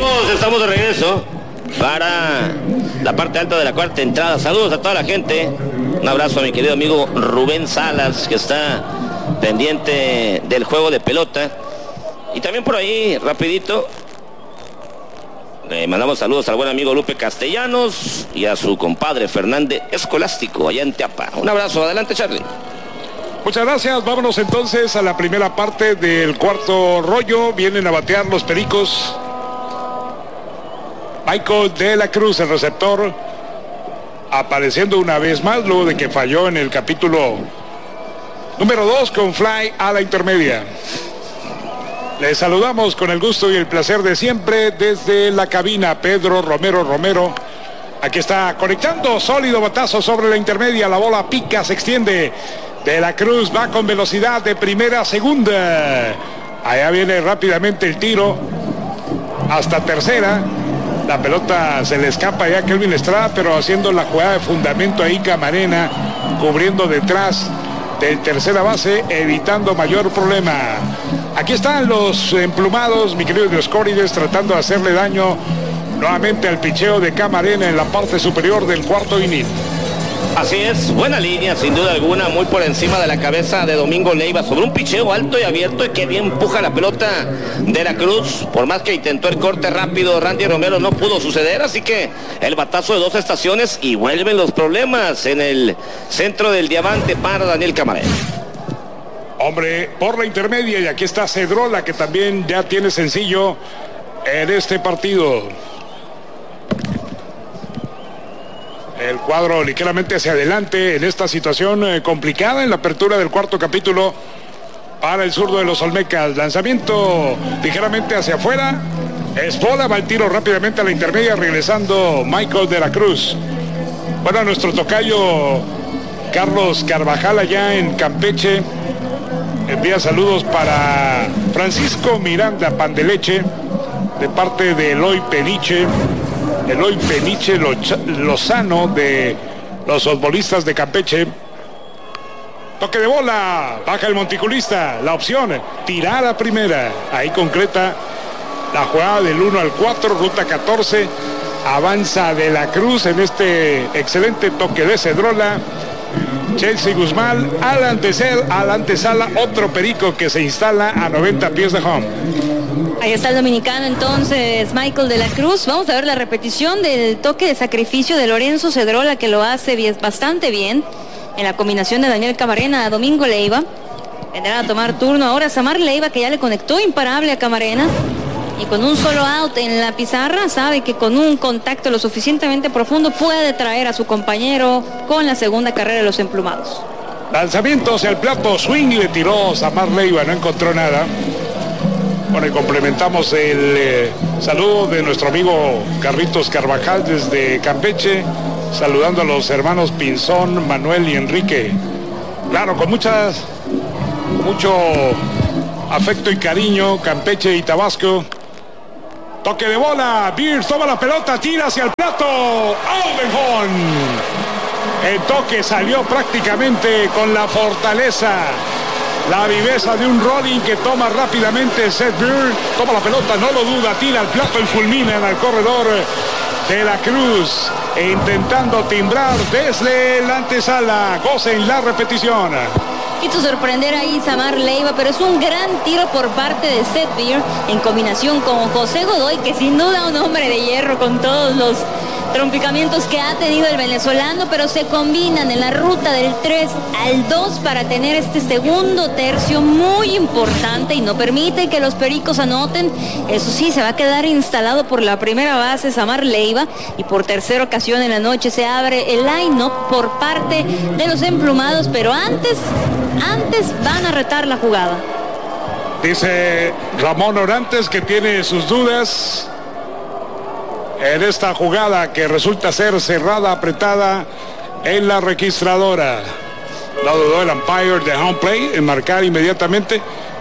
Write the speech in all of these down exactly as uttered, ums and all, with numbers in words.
amigos, estamos de regreso para la parte alta de la cuarta entrada. Saludos a toda la gente. Un abrazo a mi querido amigo Rubén Salas, que está pendiente del juego de pelota. Y también por ahí, rapidito, le mandamos saludos al buen amigo Lupe Castellanos y a su compadre Fernández Escolástico allá en Teapa. Un abrazo, adelante Charlie. Muchas gracias, vámonos entonces a la primera parte del cuarto rollo. Vienen a batear los Pericos. Michael de la Cruz, el receptor, apareciendo una vez más luego de que falló en el capítulo número dos con fly a la intermedia. Les saludamos con el gusto y el placer de siempre desde la cabina. Pedro Romero Romero, aquí está conectando, sólido batazo sobre la intermedia, la bola pica, se extiende. De la Cruz va con velocidad de primera a segunda. Allá viene rápidamente el tiro hasta tercera. La pelota se le escapa ya a Kelvin Estrada, pero haciendo la jugada de fundamento ahí Camarena, cubriendo detrás del tercera base, evitando mayor problema. Aquí están los emplumados, mi querido Dioscórides, tratando de hacerle daño nuevamente al picheo de Camarena en la parte superior del cuarto inning. Así es, buena línea, sin duda alguna, muy por encima de la cabeza de Domingo Leiva, sobre un picheo alto y abierto, y que bien empuja la pelota de la Cruz. Por más que intentó el corte rápido, Randy Romero, no pudo suceder, así que el batazo de dos estaciones y vuelven los problemas en el centro del diamante para Daniel Camarena. Hombre, por la intermedia, y aquí está Cedrola, que también ya tiene sencillo en este partido. El cuadro ligeramente hacia adelante en esta situación eh, complicada en la apertura del cuarto capítulo para el zurdo de los Olmecas. Lanzamiento ligeramente hacia afuera. Esbola, va el tiro rápidamente a la intermedia, regresando Michael de la Cruz. Bueno, nuestro tocayo Carlos Carvajal allá en Campeche envía saludos para Francisco Miranda Pandeleche de parte de Eloy Peniche. Eloy Peniche Lozano de los futbolistas de Campeche. Toque de bola, baja el monticulista, la opción, tirar a primera. Ahí concreta la jugada del uno al cuatro, ruta catorce. Avanza de la Cruz en este excelente toque de Cedrola. Chelsea Guzmán al antesel, a la antesala, otro perico que se instala a noventa pies de home. Ahí está el dominicano entonces, Michael de la Cruz. Vamos a ver la repetición del toque de sacrificio de Lorenzo Cedrola, que lo hace bien, bastante bien, en la combinación de Daniel Camarena a Domingo Leiva. Vendrán a tomar turno ahora Samar Leiva, que ya le conectó imparable a Camarena. Y con un solo out en la pizarra, sabe que con un contacto lo suficientemente profundo puede traer a su compañero con la segunda carrera de los emplumados. Lanzamiento hacia el plato, swing, le tiró Samar Leiva, no encontró nada. Bueno, y complementamos el eh, saludo de nuestro amigo Carlitos Carvajal desde Campeche, saludando a los hermanos Pinzón, Manuel y Enrique. Claro, con muchas, mucho afecto y cariño, Campeche y Tabasco. Toque de bola, Beers toma la pelota, tira hacia el plato, Aldenhorn. El toque salió prácticamente con la fortaleza, la viveza de un rolling que toma rápidamente Seth Beer, toma la pelota, no lo duda, tira al plato y fulmina en el corredor de la Cruz, e intentando timbrar desde la antesala. Gocen la repetición. Quiso sorprender ahí Samar Leiva, pero es un gran tiro por parte de Seth Beer en combinación con José Godoy, que sin duda un hombre de hierro con todos los trompicamientos que ha tenido el venezolano, pero se combinan en la ruta del tres al dos para tener este segundo tercio muy importante y no permite que los Pericos anoten. Eso sí, se va a quedar instalado por la primera base Samar Leiva, y por tercera ocasión en la noche se abre el line-up por parte de los emplumados, pero antes, antes van a retar la jugada. Dice Ramón Orantes que tiene sus dudas en esta jugada que resulta ser cerrada, apretada en la registradora. No dudó el umpire de home play en marcar inmediatamente.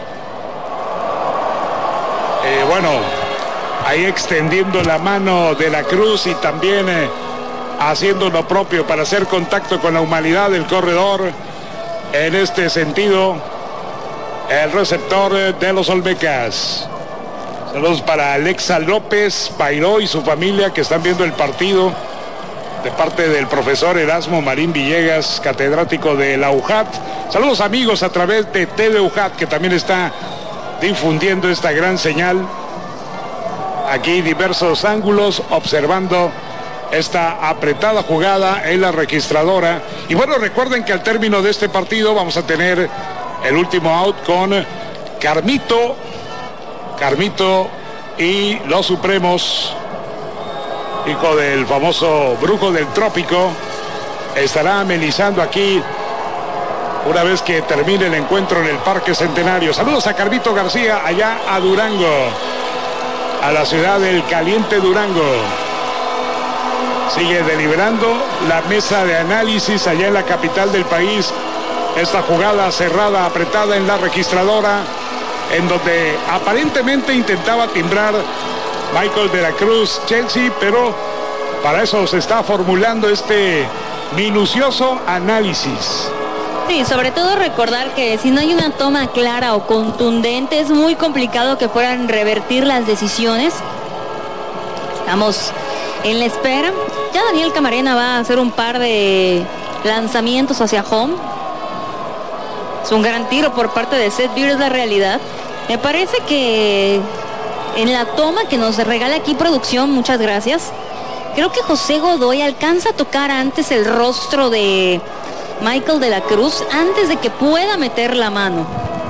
Eh, bueno, ahí extendiendo la mano de la Cruz y también eh, haciendo lo propio para hacer contacto con la humanidad del corredor. En este sentido, el receptor de los Olmecas. Saludos para Alexa López, Pairó y su familia que están viendo el partido de parte del profesor Erasmo Marín Villegas, catedrático de la U J A T. Saludos amigos a través de T V U J A T, que también está difundiendo esta gran señal. Aquí diversos ángulos observando esta apretada jugada en la registradora. Y bueno, recuerden que al término de este partido vamos a tener el último out con Carmito, Carmito y los Supremos, hijo del famoso brujo del trópico, estará amenizando aquí una vez que termine el encuentro en el Parque Centenario. Saludos a Carmito García allá a Durango, a la ciudad del caliente Durango. Sigue deliberando la mesa de análisis allá en la capital del país. Esta jugada cerrada, apretada en la registradora, en donde aparentemente intentaba timbrar Michael de la Cruz Chelsea, pero para eso se está formulando este minucioso análisis. Sí, sobre todo recordar que si no hay una toma clara o contundente, es muy complicado que puedan revertir las decisiones. Estamos en la espera. Ya Daniel Camarena va a hacer un par de lanzamientos hacia home. Es un gran tiro por parte de Seth Beer, es la realidad. Me parece que en la toma que nos regala aquí producción, muchas gracias, creo que José Godoy alcanza a tocar antes el rostro de Michael de la Cruz antes de que pueda meter la mano.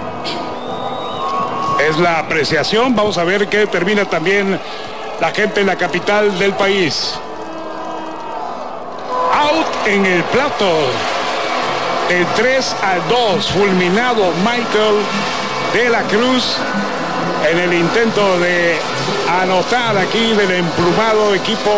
Es la apreciación. Vamos a ver qué determina también la gente en la capital del país. Out en el plato. De tres a dos, fulminado Michael de la Cruz en el intento de anotar aquí del emplumado equipo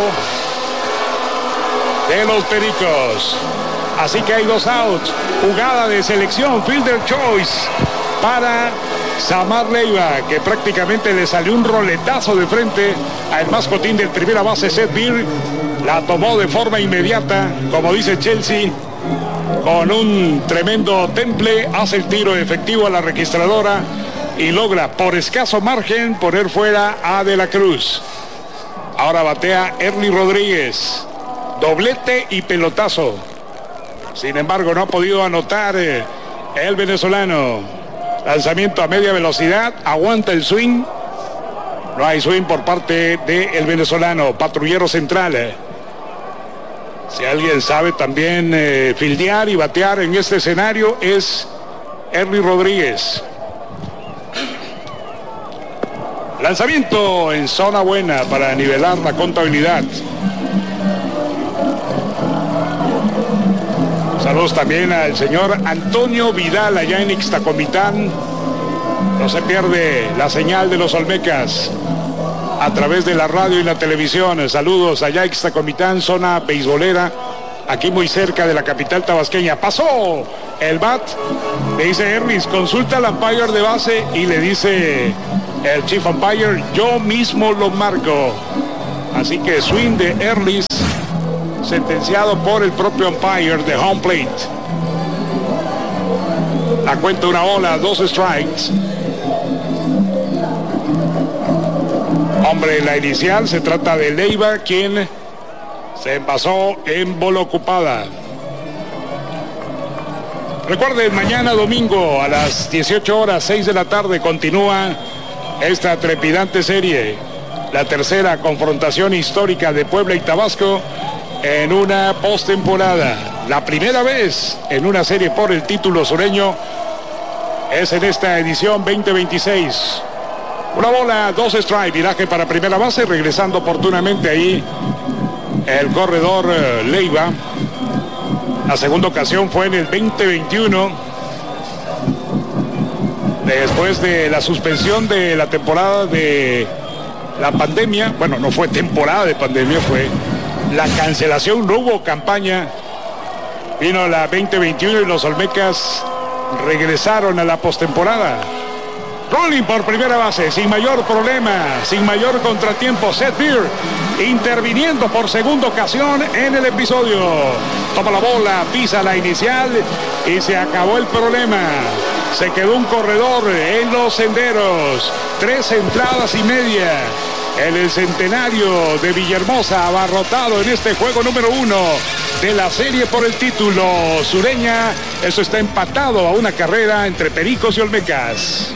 de los Pericos. Así que hay dos outs. Jugada de selección, fielder choice para Samar Leiva, que prácticamente le salió un roletazo de frente al mascotín del primera base, Seth Beer. La tomó de forma inmediata, como dice Chelsea, con un tremendo temple, hace el tiro efectivo a la registradora y logra por escaso margen poner fuera a De la Cruz. Ahora batea Erly Rodríguez, doblete y pelotazo. Sin embargo, no ha podido anotar eh, el venezolano. Lanzamiento a media velocidad, aguanta el swing. No hay swing por parte del venezolano, patrullero central. Eh. Si alguien sabe también eh, fildear y batear en este escenario es Erly Rodríguez. Lanzamiento en zona buena para nivelar la contabilidad. Saludos también al señor Antonio Vidal allá en Ixtacomitán. No se pierde la señal de los Olmecas a través de la radio y la televisión. Saludos allá Ixtacomitán, zona beisbolera, aquí muy cerca de la capital tabasqueña. Pasó el bat, le dice Erlis, consulta al umpire de base y le dice el chief umpire, yo mismo lo marco. Así que swing de Erlis, sentenciado por el propio umpire de home plate. La cuenta una bola, dos strikes. Hombre, la inicial se trata de Leiva, quien se envasó en bola ocupada. Recuerden, mañana domingo a las dieciocho horas, seis de la tarde, continúa esta trepidante serie. La tercera confrontación histórica de Puebla y Tabasco en una postemporada. La primera vez en una serie por el título sureño es en esta edición veinte veintiséis. Una bola, dos strike, viraje para primera base, regresando oportunamente ahí el corredor uh, Leiva. La segunda ocasión fue en el veinte veintiuno, después de la suspensión de la temporada de la pandemia. Bueno, no fue temporada de pandemia, fue la cancelación, no hubo campaña. Vino la veinte veintiuno y los Olmecas regresaron a la postemporada. Rolling por primera base, sin mayor problema, sin mayor contratiempo. Seth Beer interviniendo por segunda ocasión en el episodio. Toma la bola, pisa la inicial y se acabó el problema. Se quedó un corredor en los senderos. Tres entradas y media. En el centenario de Villahermosa, abarrotado en este juego número uno de la serie por el título sureña. Eso está empatado a una carrera entre Pericos y Olmecas.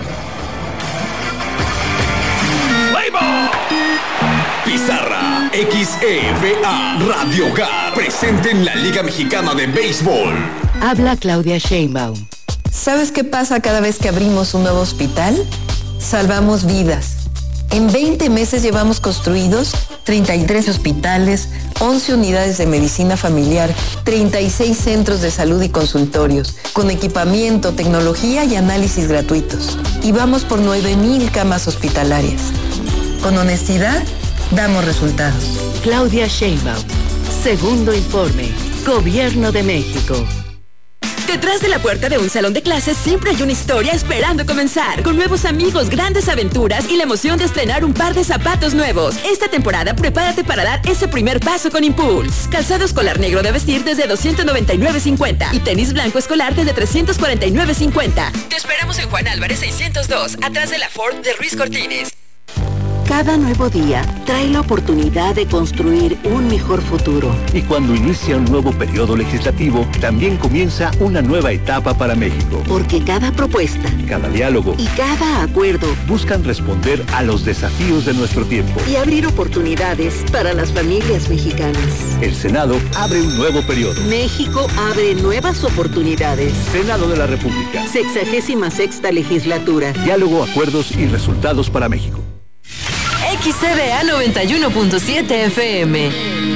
Pizarra, X E V A, Radio Hogar, presente en la Liga Mexicana de Béisbol. Habla Claudia Sheinbaum. ¿Sabes qué pasa cada vez que abrimos un nuevo hospital? Salvamos vidas. En veinte meses llevamos construidos treinta y tres hospitales, once unidades de medicina familiar, treinta y seis centros de salud y consultorios, con equipamiento, tecnología y análisis gratuitos. Y vamos por nueve mil camas hospitalarias. Con honestidad, damos resultados. Claudia Sheinbaum. Segundo informe. Gobierno de México. Detrás de la puerta de un salón de clases siempre hay una historia esperando comenzar. Con nuevos amigos, grandes aventuras y la emoción de estrenar un par de zapatos nuevos. Esta temporada prepárate para dar ese primer paso con Impulse. Calzado escolar negro de vestir desde doscientos noventa y nueve cincuenta y tenis blanco escolar desde trescientos cuarenta y nueve cincuenta. Te esperamos en Juan Álvarez seiscientos dos, atrás de la Ford de Ruiz Cortines. Cada nuevo día trae la oportunidad de construir un mejor futuro. Y cuando inicia un nuevo periodo legislativo, también comienza una nueva etapa para México. Porque cada propuesta, cada diálogo y cada acuerdo buscan responder a los desafíos de nuestro tiempo y abrir oportunidades para las familias mexicanas. El Senado abre un nuevo periodo. México abre nuevas oportunidades. Senado de la República. Sexagésima sexta legislatura. Diálogo, acuerdos y resultados para México. X C V A noventa y uno punto siete F M.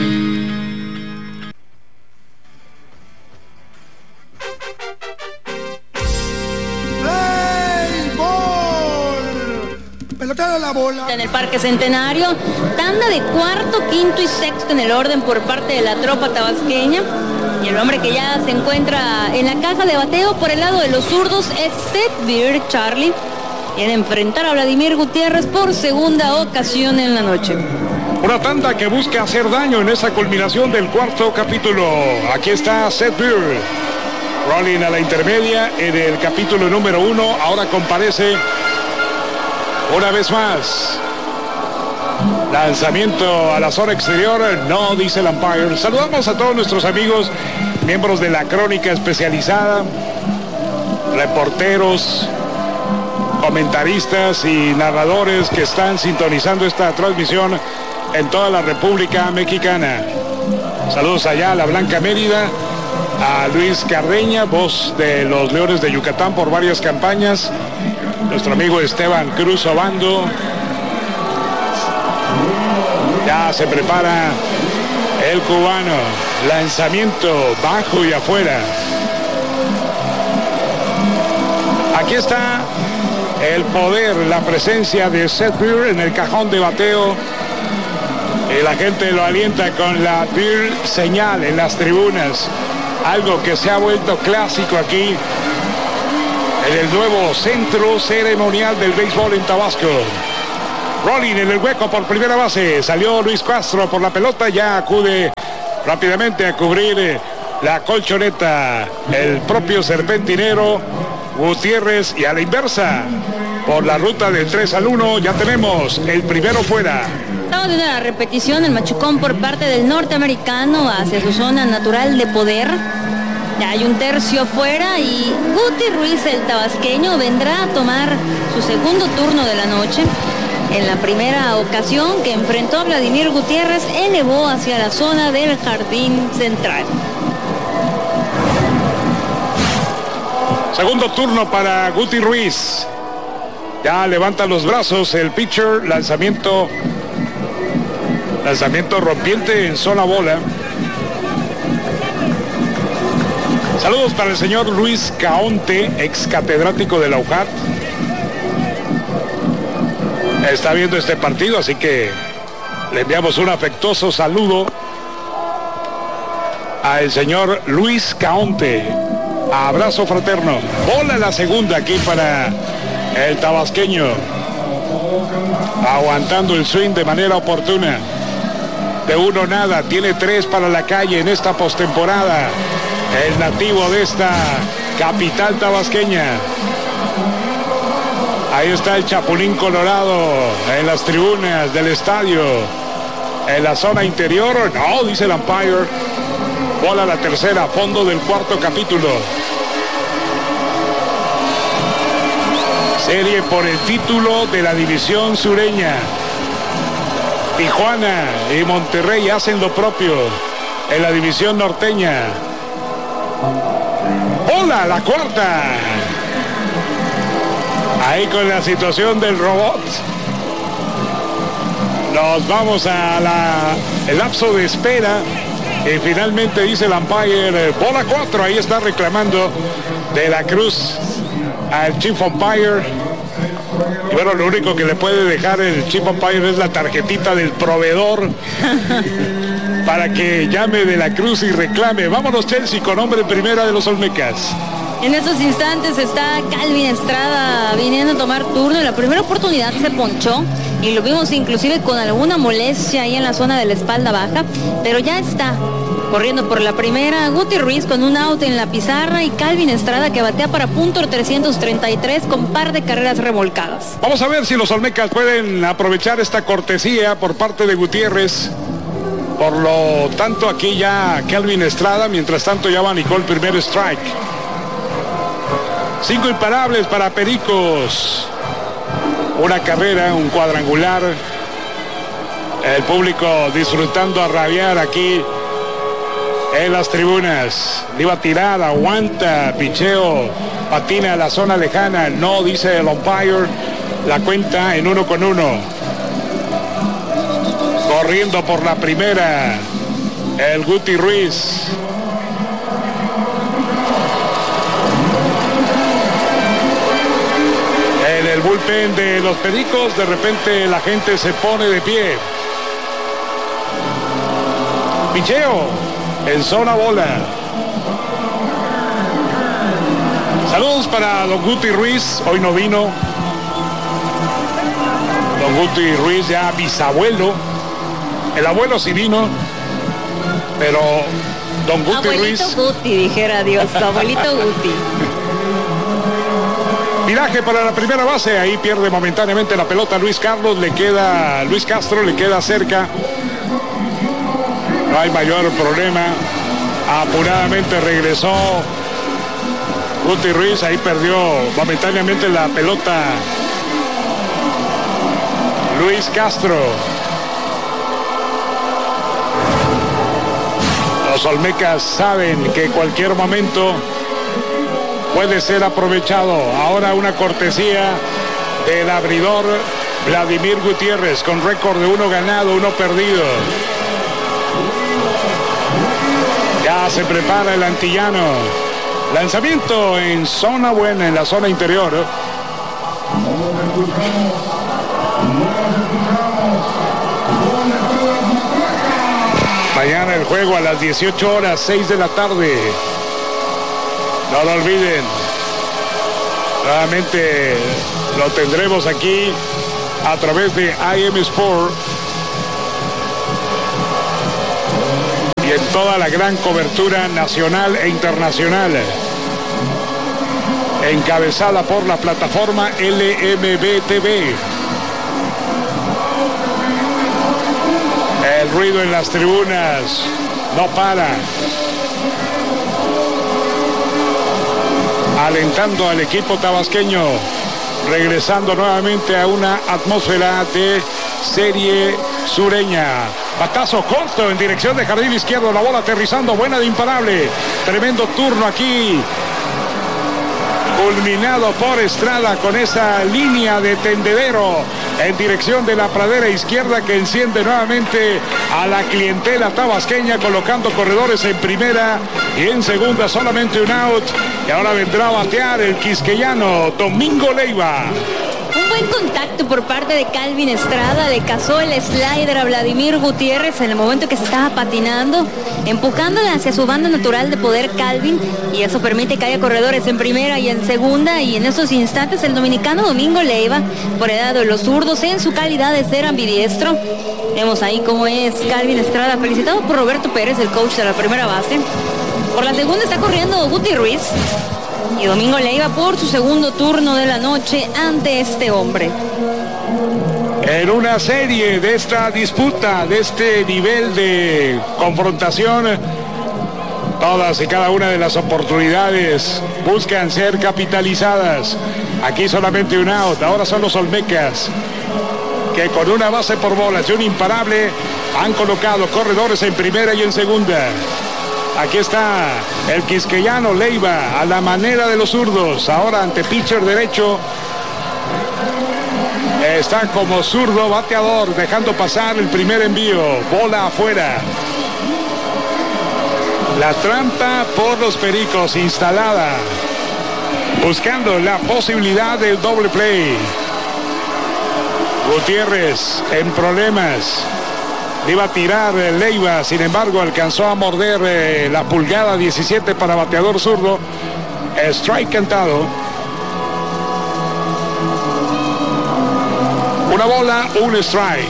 Pelota de la bola. En el Parque Centenario, tanda de cuarto, quinto y sexto en el orden por parte de la tropa tabasqueña. Y el hombre que ya se encuentra en la caja de bateo por el lado de los zurdos es Seth Beer, Charlie. Quiere enfrentar a Vladimir Gutiérrez por segunda ocasión en la noche. Una tanda que busca hacer daño en esa culminación del cuarto capítulo. Aquí está Seth Beer. Rolling a la intermedia en el capítulo número uno. Ahora comparece una vez más. Lanzamiento a la zona exterior. No, dice el umpire. Saludamos a todos nuestros amigos, miembros de la crónica especializada, reporteros, comentaristas y narradores que están sintonizando esta transmisión en toda la República Mexicana. Saludos allá a la Blanca Mérida, a Luis Carreña, voz de los Leones de Yucatán por varias campañas, nuestro amigo Esteban Cruz Obando. Ya se prepara el cubano, lanzamiento bajo y afuera. Aquí está el poder, la presencia de Seth Beer en el cajón de bateo. Y la gente lo alienta con la Beer señal en las tribunas. Algo que se ha vuelto clásico aquí en el nuevo centro ceremonial del béisbol en Tabasco. Rolling en el hueco por primera base. Salió Luis Castro por la pelota. Ya acude rápidamente a cubrir la colchoneta el propio serpentinero Gutiérrez, y a la inversa por la ruta del tres al uno ya tenemos el primero fuera. Estamos viendo la repetición, el machucón por parte del norteamericano hacia su zona natural de poder. Ya hay un tercio fuera y Guti Ruiz, el tabasqueño, vendrá a tomar su segundo turno de la noche. En la primera ocasión que enfrentó a Vladimir Gutiérrez, elevó hacia la zona del jardín central. Segundo turno para Guti Ruiz. Ya levanta los brazos el pitcher. Lanzamiento. Lanzamiento rompiente en zona bola. Saludos para el señor Luis Caonte, ex catedrático de la U J A T. Está viendo este partido, así que le enviamos un afectuoso saludo al señor Luis Caonte. Abrazo fraterno. Bola la segunda aquí para el tabasqueño. Aguantando el swing de manera oportuna. De uno nada. Tiene tres para la calle en esta postemporada. El nativo de esta capital tabasqueña. Ahí está el Chapulín Colorado en las tribunas del estadio. En la zona interior, no, dice el umpire. Bola la tercera, fondo del cuarto capítulo. Serie por el título de la división sureña. Tijuana y Monterrey hacen lo propio en la división norteña. ¡Hola, la cuarta! Ahí con la situación del robot. Nos vamos a la, el lapso de espera. Y finalmente dice el umpire, bola cuatro. Ahí está reclamando De la Cruz al Chief Umpire. Y bueno, lo único que le puede dejar el Chief Umpire es la tarjetita del proveedor para que llame De la Cruz y reclame. Vámonos, Chelsea, con hombre en primera de los Olmecas. En estos instantes está Calvin Estrada viniendo a tomar turno. En la primera oportunidad se ponchó y lo vimos inclusive con alguna molestia ahí en la zona de la espalda baja, pero ya está corriendo por la primera. Guti Ruiz con un out en la pizarra y Calvin Estrada que batea para punto trescientos treinta y tres con par de carreras remolcadas. Vamos a ver si los Olmecas pueden aprovechar esta cortesía por parte de Gutiérrez. Por lo tanto, aquí ya Calvin Estrada, mientras tanto ya abanicó el primer strike. Cinco imparables para Pericos. Una carrera, un cuadrangular. El público disfrutando a rabiar aquí en las tribunas. Le iba a tirar, aguanta, picheo, patina a la zona lejana. No, dice el umpire. La cuenta en uno con uno. Corriendo por la primera, el Guti Ruiz. En el bullpen de los Pericos, de repente la gente se pone de pie. Picheo en zona bola. Saludos para don Guti Ruiz, hoy no vino. Don Guti Ruiz ya bisabuelo. El abuelo sí vino, pero don Guti abuelito Ruiz. Abuelito Guti, dijera Dios, tu abuelito Guti. Viraje para la primera base, ahí pierde momentáneamente la pelota Luis Carlos, le queda Luis Castro, le queda cerca. No hay mayor problema. Apuradamente regresó Guti Ruiz, ahí perdió momentáneamente la pelota Luis Castro. Los Olmecas saben que en cualquier momento puede ser aprovechado. Ahora una cortesía del abridor Vladimir Gutiérrez con récord de uno ganado, uno perdido. Ya se prepara el antillano. Lanzamiento en zona buena, en la zona interior. Mañana el juego a las dieciocho horas, seis de la tarde. No lo olviden. Nuevamente lo tendremos aquí a través de I M Sport. Y en toda la gran cobertura nacional e internacional. Encabezada por la plataforma L M B T V. El ruido en las tribunas no para. Alentando al equipo tabasqueño, regresando nuevamente a una atmósfera de serie sureña. Batazo corto en dirección de jardín izquierdo, la bola aterrizando, buena de imparable. Tremendo turno aquí, culminado por Estrada con esa línea de tendedero en dirección de la pradera izquierda que enciende nuevamente a la clientela tabasqueña, colocando corredores en primera y en segunda, solamente un out. Y ahora vendrá a batear el quisqueyano Domingo Leiva. Un buen contacto por parte de Calvin Estrada, le cazó el slider a Vladimir Gutiérrez en el momento que se estaba patinando, empujándole hacia su banda natural de poder Calvin, y eso permite que haya corredores en primera y en segunda. Y en esos instantes el dominicano Domingo Leiva, por edad de los zurdos, en su calidad de ser ambidiestro. Vemos ahí cómo es Calvin Estrada, felicitado por Roberto Pérez, el coach de la primera base. Por la segunda está corriendo Guti Ruiz. Y Domingo Leiva por su segundo turno de la noche ante este hombre. En una serie de esta disputa, de este nivel de confrontación, todas y cada una de las oportunidades buscan ser capitalizadas. Aquí solamente un out, ahora son los Olmecas, que con una base por bolas y un imparable han colocado corredores en primera y en segunda. Aquí está el quisqueyano Leiva, a la manera de los zurdos, ahora ante pitcher derecho. Está como zurdo bateador, dejando pasar el primer envío, bola afuera. La trampa por los Pericos instalada, buscando la posibilidad del doble play. Gutiérrez en problemas. Iba a tirar Leiva, sin embargo alcanzó a morder eh, la pulgada diecisiete para bateador zurdo. Strike cantado. Una bola, un strike.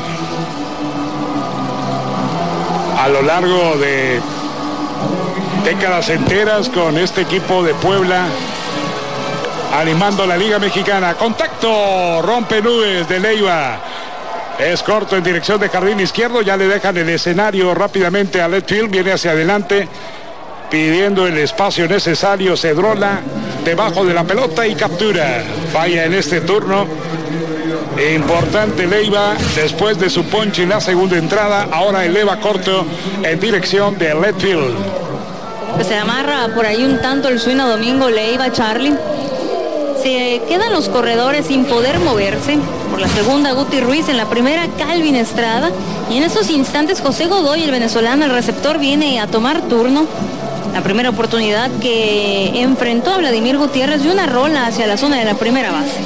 A lo largo de décadas enteras con este equipo de Puebla, animando a la Liga Mexicana. Contacto, rompe nubes de Leiva. Es corto en dirección de jardín izquierdo. Ya le dejan el escenario rápidamente a Letfield. Viene hacia adelante pidiendo el espacio necesario. Cedrola debajo de la pelota y captura. Falla en este turno. Importante Leiva después de su ponche en la segunda entrada. Ahora eleva corto en dirección de Letfield. Pues se amarra por ahí un tanto el swing a Domingo Leiva, Charlie. Se quedan los corredores sin poder moverse. Por la segunda Guti Ruiz, en la primera Calvin Estrada. Y en esos instantes José Godoy, el venezolano, el receptor, viene a tomar turno. La primera oportunidad que enfrentó a Vladimir Gutiérrez, y una rola hacia la zona de la primera base.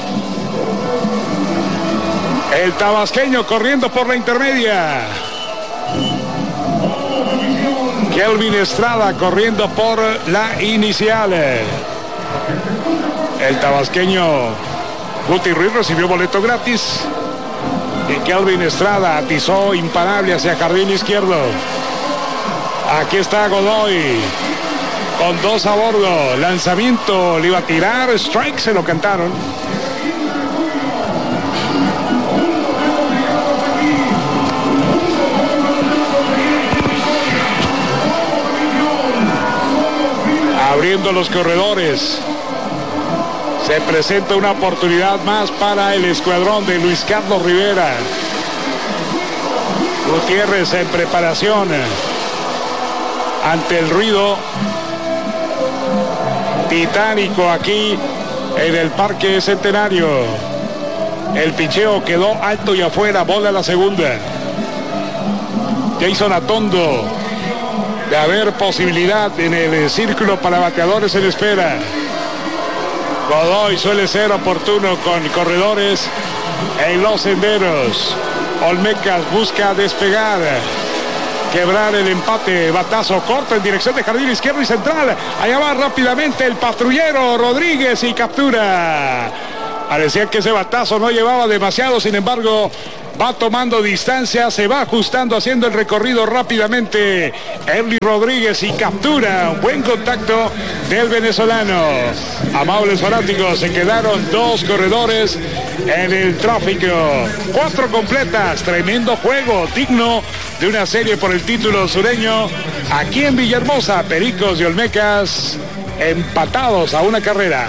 El tabasqueño corriendo por la intermedia. Kelvin Estrada corriendo por la inicial. El tabasqueño Guti Ruiz recibió boleto gratis. Y Kelvin Estrada atizó imparable hacia jardín izquierdo. Aquí está Godoy con dos a bordo. Lanzamiento, le iba a tirar. Strike, se lo cantaron. Abriendo los corredores. Se presenta una oportunidad más para el escuadrón de Luis Carlos Rivera. Gutiérrez en preparación ante el ruido titánico aquí en el Parque Centenario. El picheo quedó alto y afuera, bola a la segunda. Jason Atondo, de haber posibilidad en el círculo para bateadores en espera. Godoy suele ser oportuno con corredores en los senderos. Olmecas busca despegar, quebrar el empate. Batazo corto en dirección de jardín izquierdo y central. Allá va rápidamente el patrullero Rodríguez y captura. Parecía que ese batazo no llevaba demasiado, sin embargo va tomando distancia, se va ajustando, haciendo el recorrido rápidamente Erly Rodríguez y captura. Un buen contacto del venezolano. Amables fanáticos, se quedaron dos corredores en el tráfico. Cuatro completas, tremendo juego, digno de una serie por el título sureño. Aquí en Villahermosa, Pericos y Olmecas empatados a una carrera.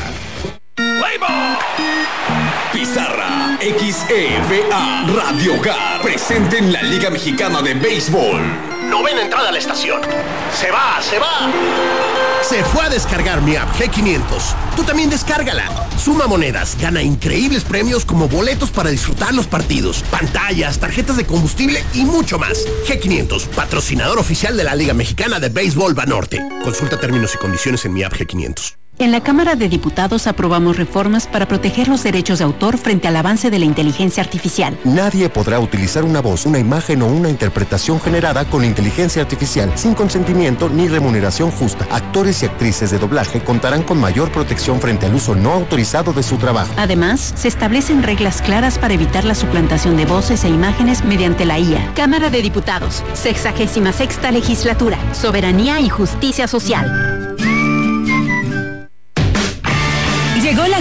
Pizarra X E V A Radio Hogar, presente en la Liga Mexicana de Béisbol. Novena entrada a la estación. Se va, se va. Se fue a descargar mi app G quinientos. Tú también descárgala. Suma monedas, gana increíbles premios como boletos para disfrutar los partidos, pantallas, tarjetas de combustible y mucho más. G quinientos, patrocinador oficial de la Liga Mexicana de Béisbol Banorte. Consulta términos y condiciones en mi app G quinientos. En la Cámara de Diputados aprobamos reformas para proteger los derechos de autor frente al avance de la inteligencia artificial. Nadie podrá utilizar una voz, una imagen o una interpretación generada con inteligencia artificial sin consentimiento ni remuneración justa. Actores y actrices de doblaje contarán con mayor protección frente al uso no autorizado de su trabajo. Además, se establecen reglas claras para evitar la suplantación de voces e imágenes mediante la I A. Cámara de Diputados, sexagésima sexta legislatura, soberanía y justicia social.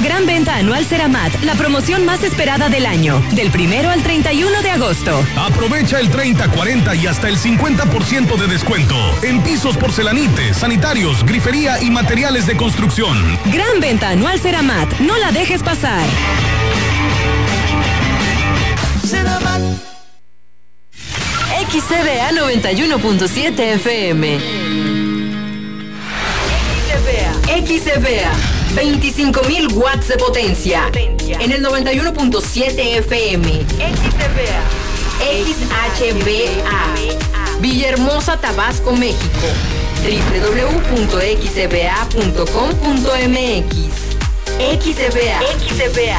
gran venta anual Ceramat, la promoción más esperada del año, del primero al treinta y uno de agosto. Aprovecha el treinta, cuarenta y hasta el cincuenta por ciento de descuento en pisos, porcelanites, sanitarios, grifería y materiales de construcción. Gran venta anual Ceramat, no la dejes pasar. Ceramat. X C B A noventa y uno punto siete F M. X C B A, veinticinco mil watts de potencia. En el noventa y uno punto siete F M. X C B A. X H B A. Villahermosa, Tabasco, México. doble u doble u doble u punto x c b a punto com punto m x. X C B A. X C B A.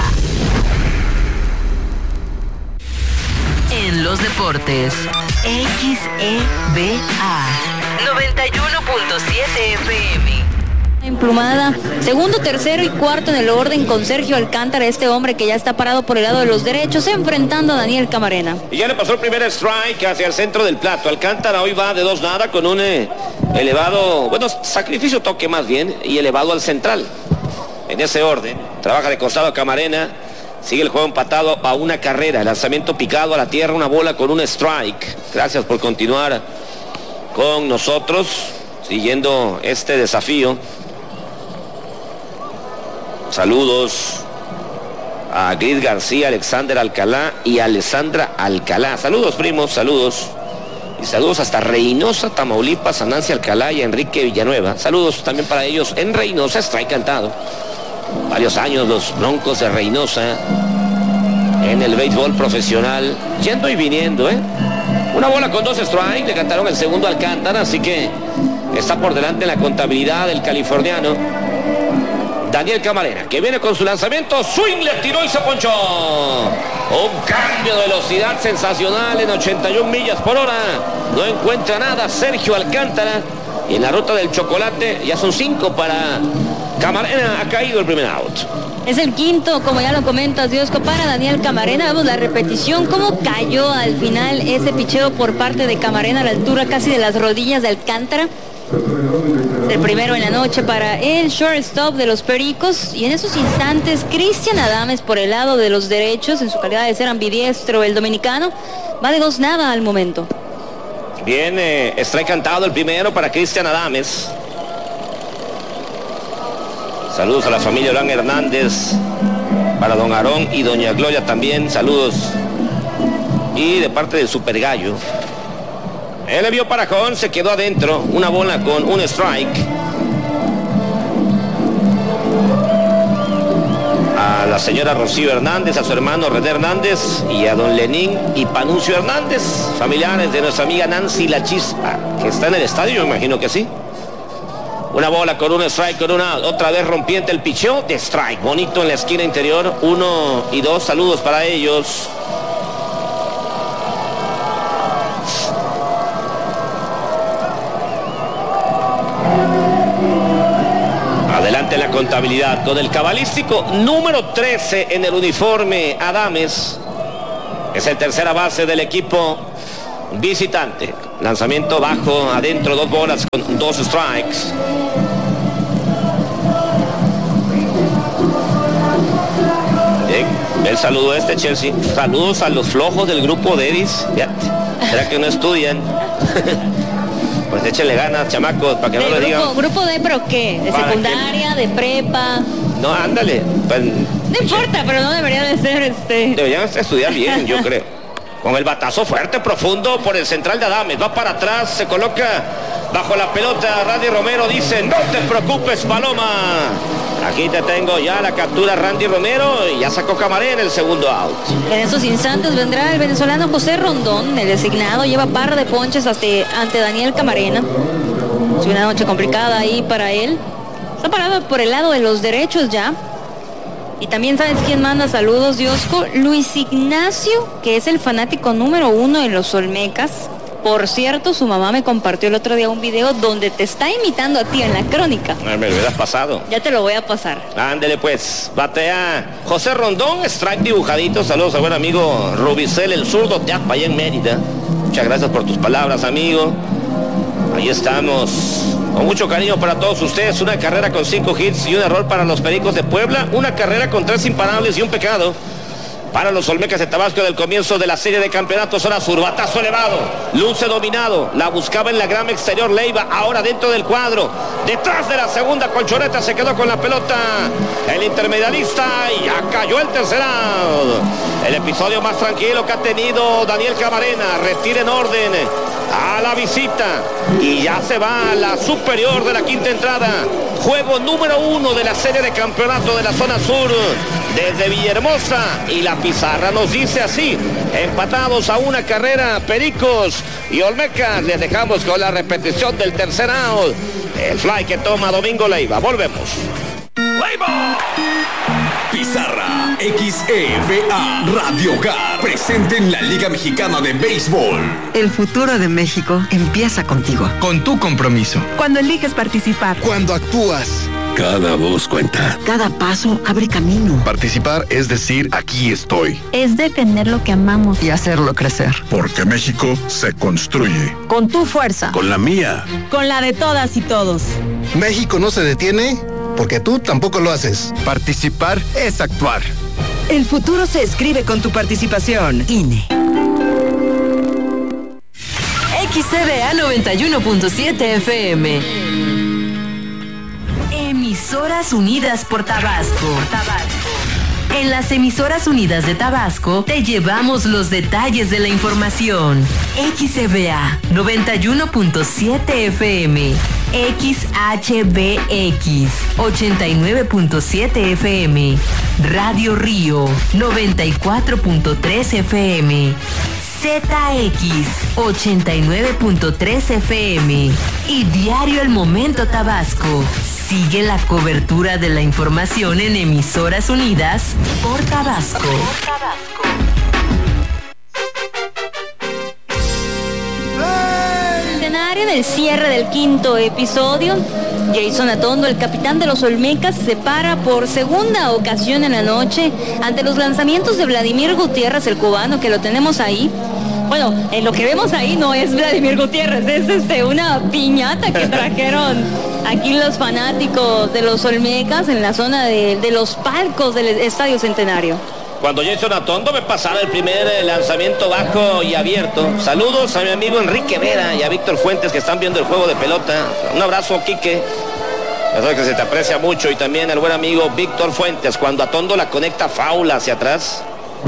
En los deportes, X E B A noventa y uno punto siete F M. Emplumada, segundo, tercero y cuarto en el orden con Sergio Alcántara, este hombre que ya está parado por el lado de los derechos, enfrentando a Daniel Camarena. Y ya le pasó el primer strike hacia el centro del plato. Alcántara hoy va de dos nada con un eh, elevado, bueno, sacrificio toque más bien, y elevado al central. En ese orden, trabaja de costado a Camarena, sigue el juego empatado a una carrera, lanzamiento picado a la tierra, una bola con un strike. Gracias por continuar con nosotros, siguiendo este desafío. Saludos a Gris García, Alexander Alcalá y Alessandra Alcalá. Saludos, primos, saludos. Y saludos hasta Reynosa, Tamaulipas, a Nancy Alcalá y a Enrique Villanueva. Saludos también para ellos en Reynosa, strike cantado. Varios años los Broncos de Reynosa en el béisbol profesional, yendo y viniendo, ¿eh? Una bola con dos strikes, le cantaron el segundo a Alcántara, así que está por delante en la contabilidad del californiano Daniel Camarena, que viene con su lanzamiento, swing, le tiró y se ponchó. Un cambio de velocidad sensacional en ochenta y una millas por hora. No encuentra nada Sergio Alcántara. Y en la ruta del chocolate ya son cinco para Camarena. Ha caído el primer out. Es el quinto, como ya lo comentas, Diosco, para Daniel Camarena. Vemos la repetición, cómo cayó al final ese picheo por parte de Camarena a la altura casi de las rodillas de Alcántara. El primero en la noche para el shortstop de los Pericos. Y en esos instantes, Cristian Adames por el lado de los derechos, en su calidad de ser ambidiestro, el dominicano, va de dos nada al momento. Bien, eh, strike cantado el primero para Cristian Adames. Saludos a la familia Orán Hernández, para don Aarón y doña Gloria también, saludos. Y de parte del Super Gallo. Él le vio para Jón, se quedó adentro, una bola con un strike. A la señora Rocío Hernández, a su hermano René Hernández y a don Lenín y Panuncio Hernández, familiares de nuestra amiga Nancy La Chispa, que está en el estadio, me imagino que sí. Una bola con un strike, con una otra vez rompiente el picheo de strike, bonito en la esquina interior, uno y dos, saludos para ellos. Adelante la contabilidad con el cabalístico número trece en el uniforme. Adames es el tercera base del equipo visitante. Lanzamiento bajo, adentro, dos bolas con dos strikes. Bien, el saludo este, Chelsea. Saludos a los flojos del grupo de Edis. ¿Será que no estudian? Pues échenle ganas, chamacos, para que no le digan. ¿Grupo de pero qué? ¿De secundaria, de prepa? No, ándale. Pues, no importa, pero no debería de ser este. Deberían estudiar bien, yo creo. Con el batazo fuerte, profundo por el central de Adames. Va para atrás, se coloca bajo la pelota. Randy Romero dice, no te preocupes, Paloma. Aquí te tengo ya la captura Randy Romero y ya sacó Camarena en el segundo out. En esos instantes vendrá el venezolano José Rondón, el designado, lleva par de ponches hasta, ante Daniel Camarena. Es una noche complicada ahí para él. Está parado por el lado de los derechos ya. Y también sabes quién manda saludos, Diosco, Luis Ignacio, que es el fanático número uno de los Olmecas. Por cierto, su mamá me compartió el otro día un video donde te está imitando a ti en la crónica. Me lo hubieras pasado. Ya te lo voy a pasar. Ándele pues, batea José Rondón, strike dibujadito. Saludos a buen amigo Rubicel, el zurdo de allá en Mérida. Muchas gracias por tus palabras, amigo. Ahí estamos Con mucho cariño para todos ustedes, una carrera con cinco hits y un error para los Pericos de Puebla, una carrera con tres imparables y un pecado para los Olmecas de Tabasco del comienzo de la serie de campeonatos zona sur. Batazo elevado, luce dominado, la buscaba en la grama exterior Leiva, ahora dentro del cuadro, detrás de la segunda colchoneta se quedó con la pelota el intermedialista y ya cayó el tercer out. El episodio más tranquilo que ha tenido Daniel Camarena, retira en orden a la visita y ya se va a la superior de la quinta entrada. Juego número uno de la serie de campeonato de la zona sur desde Villahermosa, y la pizarra nos dice así: empatados a una carrera Pericos y Olmecas. Les dejamos con la repetición del tercer out, el fly que toma Domingo Leiva. Volvemos. ¡Leiva! Pizarra X E V A Radio Hogar, presente en la Liga Mexicana de Béisbol. El futuro de México empieza contigo. Con tu compromiso. Cuando eliges participar. Cuando actúas. Cada voz cuenta. Cada paso abre camino. Participar es decir, aquí estoy. Es defender lo que amamos. Y hacerlo crecer. Porque México se construye. Con tu fuerza. Con la mía. Con la de todas y todos. México no se detiene porque tú tampoco lo haces. Participar es actuar. El futuro se escribe con tu participación. I N E. X C V A noventa y uno punto siete F M. Emisoras Unidas por Tabasco. En las Emisoras Unidas de Tabasco te llevamos los detalles de la información. X C V A noventa y uno punto siete F M, X H B X ochenta y nueve punto siete F M, Radio Río noventa y cuatro punto tres F M, Z X ochenta y nueve punto tres F M y Diario El Momento Tabasco. Sigue la cobertura de la información en Emisoras Unidas por Tabasco. En el cierre del quinto episodio, Jason Atondo, el capitán de los Olmecas, se para por segunda ocasión en la noche ante los lanzamientos de Vladimir Gutiérrez, el cubano, que lo tenemos ahí. Bueno, en lo que vemos ahí no es Vladimir Gutiérrez, es este, una piñata que trajeron aquí los fanáticos de los Olmecas en la zona de, de los palcos del Estadio Centenario. Cuando Jason Atondo me pasaba el primer lanzamiento bajo y abierto. Saludos a mi amigo Enrique Vera y a Víctor Fuentes, que están viendo el juego de pelota. Un abrazo, Quique. Ya sabes que se te aprecia mucho. Y también al buen amigo Víctor Fuentes, cuando Atondo la conecta faula hacia atrás.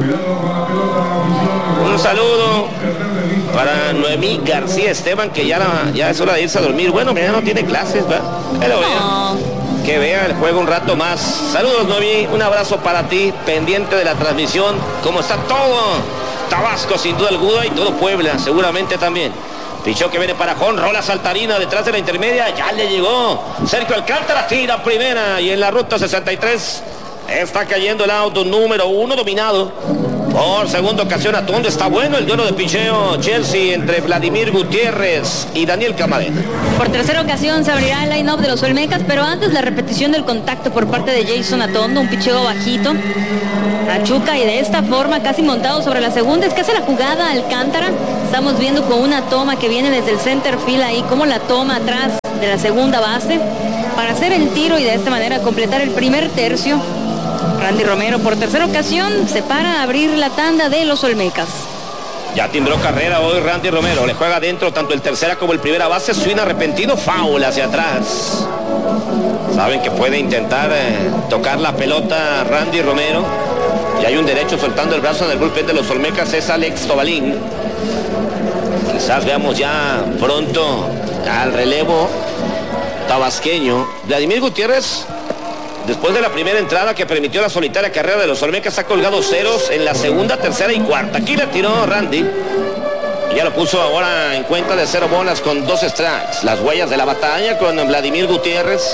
Un saludo para Noemí García Esteban, que ya, la, ya es hora de irse a dormir. Bueno, mañana no tiene clases, ¿va? Pero vea, que vea el juego un rato más. Saludos, Noemí, un abrazo para ti, pendiente de la transmisión. ¿Cómo está todo? Tabasco, sin duda alguna, y todo Puebla, seguramente también. Pichó que viene para Jon, rola saltarina detrás de la intermedia, ya le llegó. Sergio Alcántara tira primera y en la ruta sesenta y tres está cayendo el auto número uno, dominado por segunda ocasión Atondo. Está bueno el duelo de picheo Chelsea entre Vladimir Gutiérrez y Daniel Camarena. Por tercera ocasión se abrirá el line-up de los Olmecas, pero antes la repetición del contacto por parte de Jason Atondo, un picheo bajito. Achuca y de esta forma casi montado sobre la segunda. Es que hace la jugada Alcántara. Estamos viendo con una toma que viene desde el center field ahí, como la toma atrás de la segunda base para hacer el tiro y de esta manera completar el primer tercio. Randy Romero por tercera ocasión se para a abrir la tanda de los Olmecas. Ya timbró carrera hoy Randy Romero. Le juega adentro tanto el tercera como el primera base. Swing arrepentido, foul hacia atrás. Saben que puede intentar eh, tocar la pelota Randy Romero. Y hay un derecho soltando el brazo en el bullpen de los Olmecas, es Alex Tobalín. Quizás veamos ya pronto al relevo tabasqueño. Vladimir Gutiérrez, después de la primera entrada que permitió la solitaria carrera de los Olmecas, ha colgado ceros en la segunda, tercera y cuarta. Aquí le tiró Randy. Ya lo puso ahora en cuenta de cero bolas con dos strikes. Las huellas de la batalla con Vladimir Gutiérrez,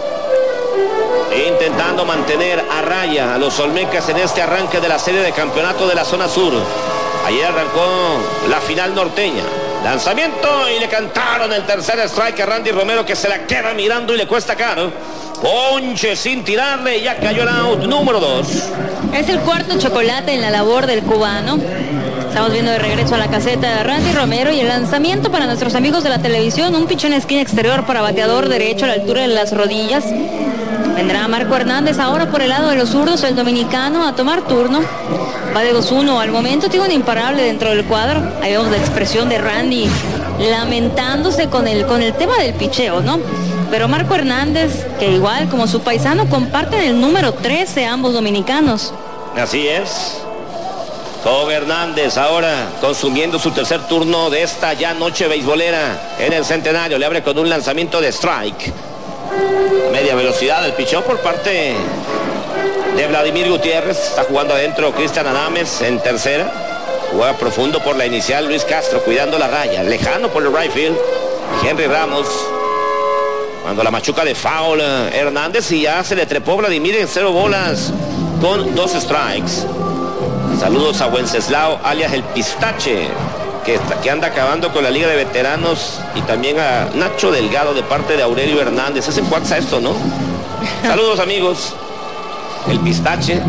intentando mantener a raya a los Olmecas en este arranque de la serie de campeonato de la zona sur. Ayer arrancó la final norteña. Lanzamiento y le cantaron el tercer strike a Randy Romero, que se la queda mirando y le cuesta caro. Ponche sin tirarle, ya cayó el out número dos. Es el cuarto chocolate en la labor del cubano. Estamos viendo de regreso a la caseta de Randy Romero y el lanzamiento para nuestros amigos de la televisión, un pichón en esquina exterior para bateador derecho a la altura de las rodillas. Vendrá Marco Hernández ahora por el lado de los zurdos, el dominicano, a tomar turno. Va de dos uno al momento, tiene un imparable dentro del cuadro. Ahí vemos la expresión de Randy lamentándose con el, con el tema del picheo, ¿no? Pero Marco Hernández, que igual como su paisano, comparten el número trece ambos dominicanos. Así es. Con Hernández ahora consumiendo su tercer turno de esta ya noche beisbolera en el Centenario. Le abre con un lanzamiento de strike. Media velocidad el pichón por parte de Vladimir Gutiérrez. Está jugando adentro Cristian Adames en tercera. Juega profundo por la inicial Luis Castro, cuidando la raya. Lejano por el right field Henry Ramos. Cuando la machuca de foul Hernández y ya se le trepó Vladimir en cero bolas con dos strikes. Saludos a Wenceslao alias el Pistache, que, que anda acabando con la Liga de Veteranos, y también a Nacho Delgado de parte de Aurelio Hernández. Es en Cuaxa esto, ¿no? Saludos amigos. El Pistache,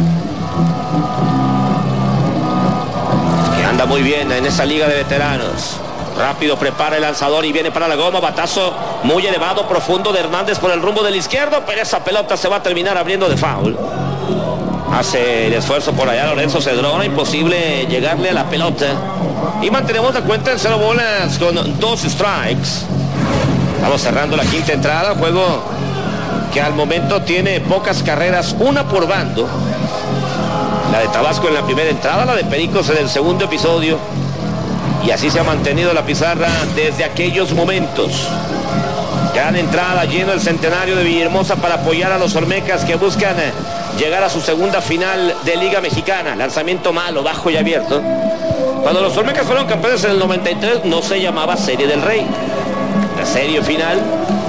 que anda muy bien en esa Liga de Veteranos. Rápido prepara el lanzador y viene para la goma. Batazo muy elevado, profundo de Hernández por el rumbo del izquierdo, pero esa pelota se va a terminar abriendo de foul. Hace el esfuerzo por allá Lorenzo Cedrona, imposible llegarle a la pelota. Y mantenemos la cuenta en cero bolas con dos strikes. Estamos cerrando la quinta entrada, juego que al momento tiene pocas carreras, una por bando. La de Tabasco en la primera entrada, la de Pericos en el segundo episodio. Y así se ha mantenido la pizarra desde aquellos momentos. Gran entrada, lleno el Centenario de Villahermosa para apoyar a los Olmecas que buscan llegar a su segunda final de Liga Mexicana. Lanzamiento malo, bajo y abierto. Cuando los Olmecas fueron campeones en el noventa y tres no se llamaba Serie del Rey. La serie final.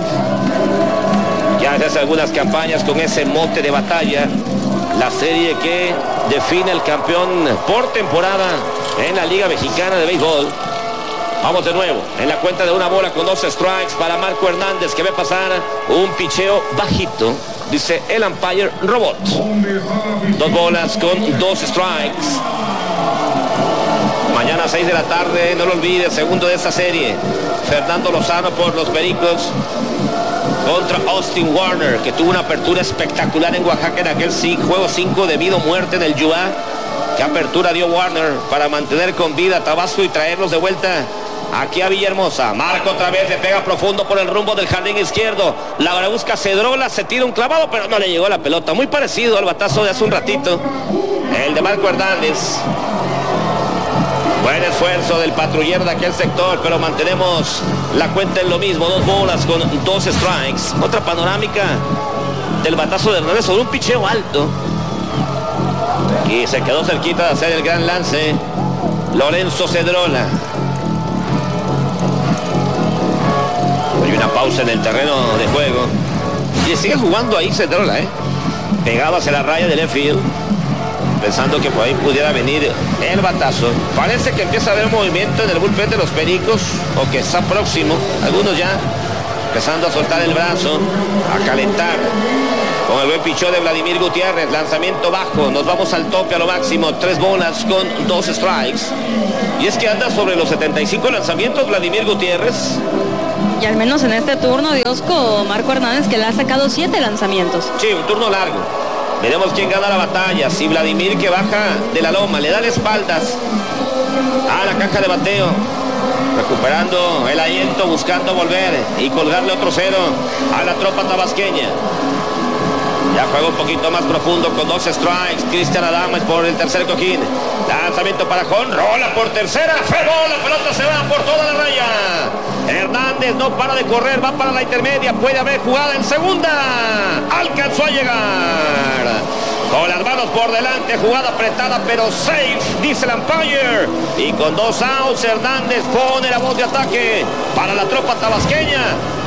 Ya se hace algunas campañas con ese mote de batalla. La serie que define el campeón por temporada en la Liga Mexicana de Béisbol. Vamos de nuevo en la cuenta de una bola con dos strikes para Marco Hernández, que ve pasar un picheo bajito, dice el umpire robot. Dos bolas con dos strikes. Mañana a seis de la tarde, no lo olvides, segundo de esta serie. Fernando Lozano por los Pericos contra Austin Warner, que tuvo una apertura espectacular en Oaxaca en aquel juego cinco de vida o muerte en el U A. ¿Qué apertura dio Warner para mantener con vida a Tabasco y traerlos de vuelta aquí a Villahermosa? Marco otra vez, le pega profundo por el rumbo del jardín izquierdo. La busca Cedrola, se tira un clavado, pero no le llegó la pelota. Muy parecido al batazo de hace un ratito, el de Marco Hernández. Buen esfuerzo del patrullero de aquel sector, pero mantenemos la cuenta en lo mismo. Dos bolas con dos strikes. Otra panorámica del batazo de Hernández sobre un picheo alto. Y se quedó cerquita de hacer el gran lance Lorenzo Cedrola. Hay una pausa en el terreno de juego. Y sigue jugando ahí Cedrola, ¿eh? Pegado hacia la raya del left field, pensando que por ahí pudiera venir el batazo. Parece que empieza a haber movimiento en el bullpen de los Pericos, o que está próximo. Algunos ya empezando a soltar el brazo, a calentar. Con el buen pichón de Vladimir Gutiérrez, lanzamiento bajo, nos vamos al tope a lo máximo, tres bolas con dos strikes. Y es que anda sobre los setenta y cinco lanzamientos Vladimir Gutiérrez. Y al menos en este turno, Diosco, Marco Hernández, que le ha sacado siete lanzamientos. Sí, un turno largo. Veremos quién gana la batalla. Si Vladimir, que baja de la loma, le da las espaldas a la caja de bateo, recuperando el aliento, buscando volver y colgarle otro cero a la tropa tabasqueña. Ya juega un poquito más profundo con dos strikes. Cristian Adames por el tercer cojín. Lanzamiento para Jon. Rola por tercera. Fregó. La pelota se va por toda la raya. Hernández no para de correr. Va para la intermedia. Puede haber jugada en segunda. Alcanzó a llegar. Con las manos por delante. Jugada apretada pero safe, dice el umpire. Y con dos outs, Hernández pone la voz de ataque para la tropa tabasqueña.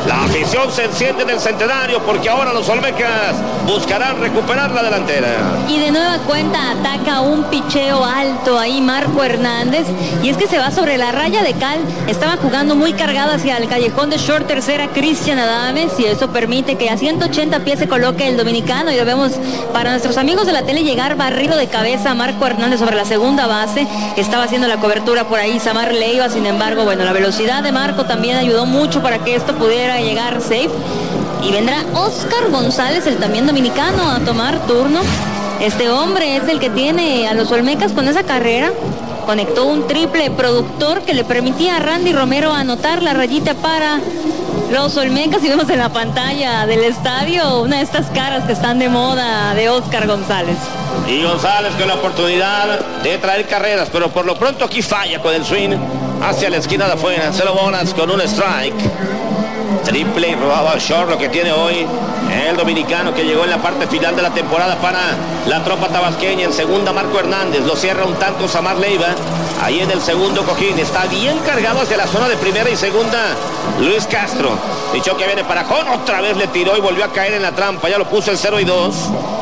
La afición se enciende en el centenario porque ahora los olmecas buscarán recuperar la delantera. Y de nueva cuenta ataca un picheo alto ahí Marco Hernández. Y es que se va sobre la raya de cal. Estaba jugando muy cargado hacia el callejón de short tercera Cristian Adames. Y eso permite que a ciento ochenta pies se coloque el dominicano. Y lo vemos para nuestros amigos de la tele llegar barrido de cabeza a Marco Hernández sobre la segunda base. Estaba haciendo la cobertura por ahí Samar Leiva. Sin embargo, bueno, la velocidad de Marco también ayudó mucho para que esto pudiera llegar safe. Y vendrá Oscar González, el también dominicano, a tomar turno. Este hombre es el que tiene a los olmecas con esa carrera. Conectó un triple productor que le permitía a Randy Romero anotar la rayita para los olmecas. Y vemos en la pantalla del estadio una de estas caras que están de moda de Oscar González. Y González con la oportunidad de traer carreras, pero por lo pronto aquí falla con el swing hacia la esquina de afuera. Cero bolas con un strike. Triple robado short, lo que tiene hoy el dominicano, que llegó en la parte final de la temporada para la tropa tabasqueña. En segunda Marco Hernández, lo cierra un tanto Samar Leiva. Ahí en el segundo cojín, está bien cargado hacia la zona de primera y segunda Luis Castro. Pichó que viene para Jón, otra vez le tiró y volvió a caer en la trampa. Ya lo puso en cero y dos.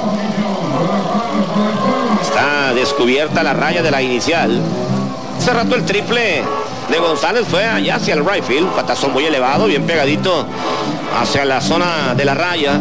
Está descubierta la raya de la inicial. Hace rato el triple de González fue allá hacia el right field, patazo muy elevado, bien pegadito hacia la zona de la raya.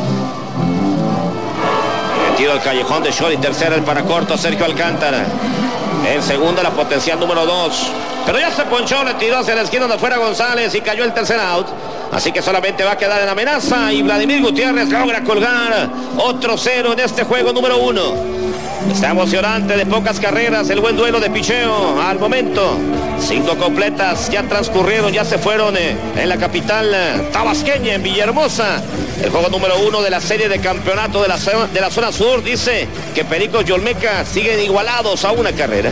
Metido al callejón de short y tercera el para corto Sergio Alcántara. En segunda la potencial número dos. Pero ya se ponchó, le tiró hacia la esquina donde fuera González y cayó el tercer out. Así que solamente va a quedar en amenaza y Vladimir Gutiérrez logra colgar otro cero en este juego número uno. Está emocionante, de pocas carreras, el buen duelo de picheo al momento. Cinco completas ya transcurrieron, ya se fueron eh, en la capital eh, tabasqueña, en Villahermosa. El juego número uno de la serie de campeonato de la, de la zona sur dice que Pericos y Olmecas siguen igualados a una carrera.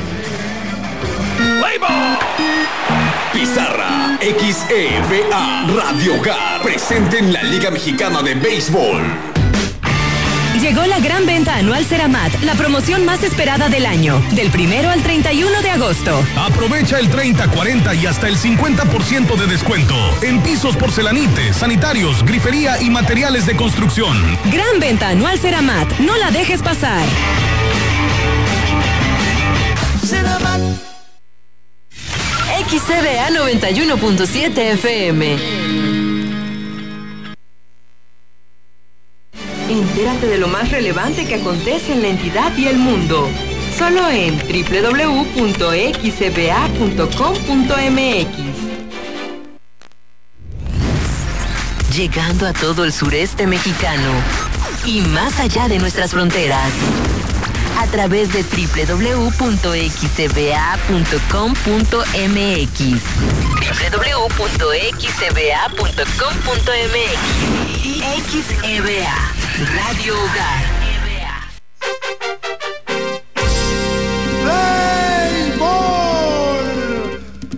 Pizarra X E V A Radio Hogar presente en la Liga Mexicana de Béisbol. Llegó la gran venta anual Ceramat, la promoción más esperada del año, del primero al treinta y uno de agosto. Aprovecha el treinta, cuarenta y hasta el cincuenta por ciento de descuento en pisos, porcelanites, sanitarios, grifería y materiales de construcción. Gran venta anual Ceramat, no la dejes pasar. Ceramat. X E V A noventa y uno punto siete F M. Entérate de lo más relevante que acontece en la entidad y el mundo. Solo en doble u doble u doble u punto x e v a punto com punto m x. Llegando a todo el sureste mexicano y más allá de nuestras fronteras. A través de doble u doble u doble u punto x e v a punto com punto m x. doble u doble u doble u punto x e v a punto com punto m x. X E V A Radio Hogar.